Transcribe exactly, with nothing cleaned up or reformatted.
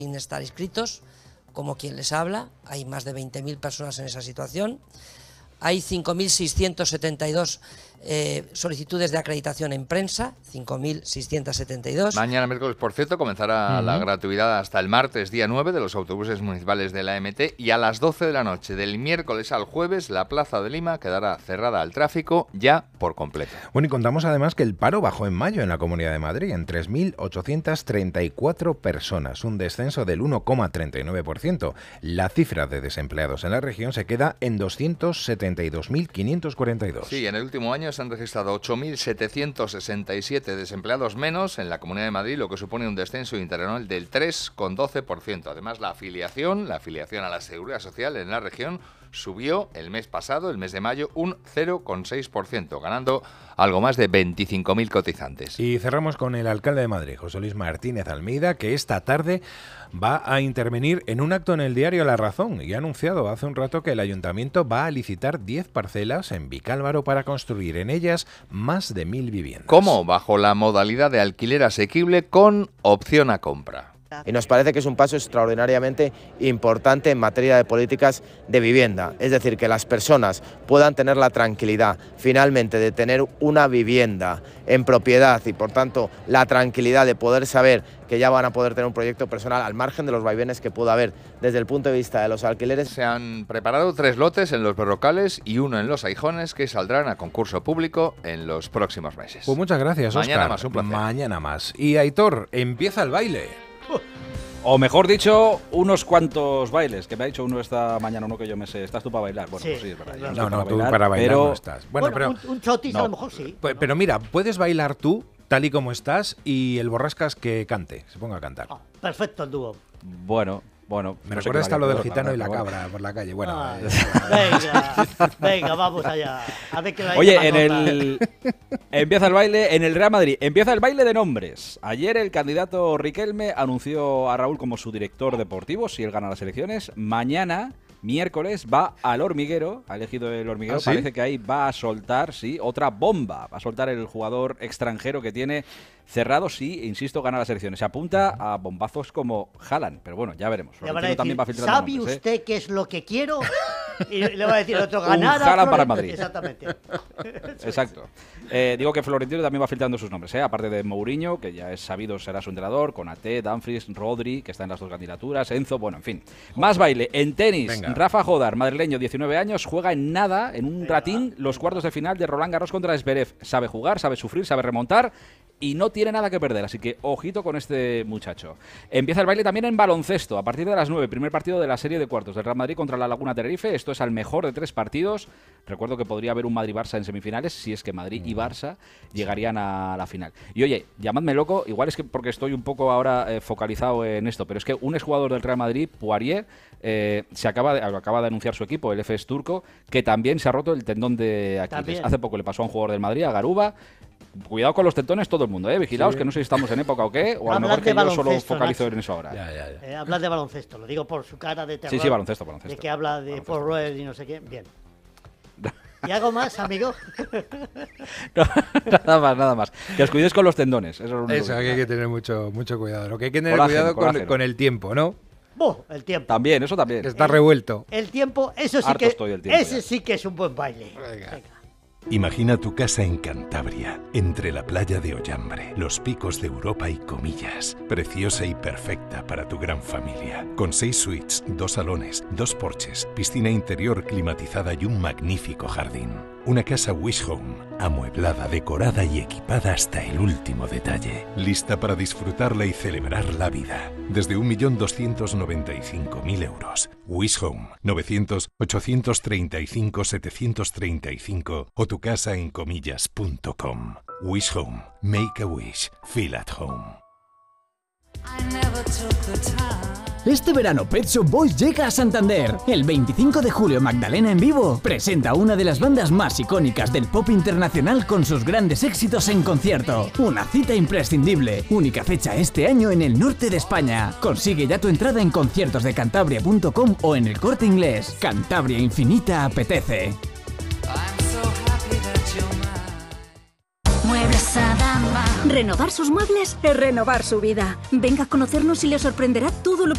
sin estar inscritos, como quien les habla. Hay más de veinte mil personas en esa situación. Hay cinco mil seiscientas setenta y dos eh, solicitudes de acreditación en prensa, cinco mil seiscientas setenta y dos. Mañana miércoles, por cierto, comenzará uh-huh. la gratuidad hasta el martes, día nueve, de los autobuses municipales de la E M T, y a las doce de la noche del miércoles al jueves la Plaza de Lima quedará cerrada al tráfico ya por completo. Bueno, y contamos además que el paro bajó en mayo en la Comunidad de Madrid en tres mil ochocientas treinta y cuatro personas, un descenso del uno coma treinta y nueve por ciento. La cifra de desempleados en la región se queda en doscientos setenta y dos mil quinientos cuarenta y dos. Sí, en el último año se han registrado ocho mil setecientos sesenta y siete desempleados menos en la Comunidad de Madrid, lo que supone un descenso interanual del tres coma doce por ciento. Además, la afiliación, la afiliación a la Seguridad Social en la región subió el mes pasado, el mes de mayo, un cero coma seis por ciento, ganando algo más de veinticinco mil cotizantes. Y cerramos con el alcalde de Madrid, José Luis Martínez Almeida, que esta tarde va a intervenir en un acto en el diario La Razón y ha anunciado hace un rato que el ayuntamiento va a licitar diez parcelas en Vicálvaro para construir en ellas más de mil viviendas. ¿Cómo? Bajo la modalidad de alquiler asequible con opción a compra. Y nos parece que es un paso extraordinariamente importante en materia de políticas de vivienda. Es decir, que las personas puedan tener la tranquilidad finalmente de tener una vivienda en propiedad y por tanto la tranquilidad de poder saber que ya van a poder tener un proyecto personal al margen de los vaivenes que pueda haber desde el punto de vista de los alquileres. Se han preparado tres lotes en los Berrocales y uno en los Aijones que saldrán a concurso público en los próximos meses. Pues muchas gracias, Óscar. Mañana más, un placer. Mañana más. Y Aitor, empieza el baile. O mejor dicho, unos cuantos bailes, que me ha dicho uno esta mañana, uno que yo me sé. ¿Estás tú para bailar? Bueno, sí, pues sí, es verdad. claro. No, no, para tú bailar, para bailar pero... no estás. Bueno, Bueno, pero, un, un chotis no. a lo mejor sí. pues, pero mira, puedes bailar tú, tal y como estás, y el Borrascas que cante, se ponga a cantar. Ah, perfecto el dúo. Bueno, bueno. Me no sé recuerda qué hasta lo del baile, gitano pero y la bueno. cabra por la calle. Bueno, Ah, eh, venga, venga, vamos allá. A ver qué la Oye, lleva en corta. el empieza el baile en el Real Madrid. Empieza el baile de nombres. Ayer el candidato Riquelme anunció a Raúl como su director deportivo si él gana las elecciones. Mañana, miércoles, va al Hormiguero. Ha elegido el Hormiguero. ¿Ah, sí? Parece que ahí va a soltar, sí, otra bomba. Va a soltar el jugador extranjero que tiene cerrado si, insisto, gana las elecciones. Se apunta a bombazos como Haaland, pero bueno, ya veremos. Le van a Florentino decir, también va filtrando ¿sabe nombres, ¿eh? usted qué es lo que quiero? Y le va a decir otro, Un ganar a Haaland para el Florentino. Madrid. Exactamente. Eso Exacto. Eh, digo que Florentino también va filtrando sus nombres, ¿eh? Aparte de Mourinho, que ya es sabido será su entrenador, Konaté, Dumfries, Rodri, que está en las dos candidaturas, Enzo, bueno, en fin. Más baile. En tenis, Venga. Rafa Jodar, madrileño, diecinueve años, juega en nada, en un ratín, los cuartos de final de Roland Garros contra Zverev. Sabe jugar, sabe sufrir, sabe remontar y no tiene nada que perder, así que ojito con este muchacho. Empieza el baile también en baloncesto, a partir de las nueve, primer partido de la serie de cuartos del Real Madrid contra la Laguna Tenerife. Esto es al mejor de tres partidos. Recuerdo que podría haber un Madrid-Barça en semifinales, si es que Madrid y Barça llegarían a la final. Y oye, llamadme loco, igual es que porque estoy un poco ahora eh, focalizado en esto, pero es que un exjugador del Real Madrid, Poirier, eh, se acaba de, acaba de anunciar su equipo, el F S turco, que también se ha roto el tendón de Aquiles. También. Hace poco le pasó a un jugador del Madrid, a Garuba. Cuidado con los tendones todo el mundo, ¿eh? Vigilaos, Sí. que no sé si estamos en época o qué, o a lo Hablar mejor que de yo solo baloncesto, focalizo Nacho. en eso ahora. ya, ya, ya. Eh, hablar de baloncesto, lo digo por su cara de terror. Sí, sí, baloncesto, baloncesto. De que habla de Baloncesto. Paul Roel y no sé qué. Bien. ¿Y algo más, amigo? No, nada más, nada más. Que os cuidéis con los tendones. Eso es lo único Eso, que- que hay que tener mucho, mucho cuidado. Lo que hay que tener Colágeno, cuidado con, colágeno. con el tiempo, ¿no? Buh, el tiempo. También, eso también. Que está revuelto. El tiempo, eso sí Harto que estoy del tiempo ese ya. sí que es un buen baile. Venga. Venga. Imagina tu casa en Cantabria, entre la playa de Ollambre, los picos de Europa y Comillas. Preciosa y perfecta para tu gran familia. Con seis suites, dos salones, dos porches, piscina interior climatizada y un magnífico jardín. Una casa Wish Home, amueblada, decorada y equipada hasta el último detalle. Lista para disfrutarla y celebrar la vida. Desde un millón doscientos noventa y cinco mil euros. Wish Home, novecientos, ochocientos treinta y cinco, setecientos treinta y cinco o tu casa en comillas punto com. Wish Home, make a wish, feel at home. Este verano Pet Shop Boys llega a Santander. El veinticinco de julio Magdalena en vivo presenta una de las bandas más icónicas del pop internacional con sus grandes éxitos en concierto. Una cita imprescindible, única fecha este año en el norte de España. Consigue ya tu entrada en conciertos de cantabria punto com o en el Corte Inglés. Cantabria Infinita apetece. Muebles Adama. Renovar sus muebles es renovar su vida. Venga a conocernos y le sorprenderá todo lo que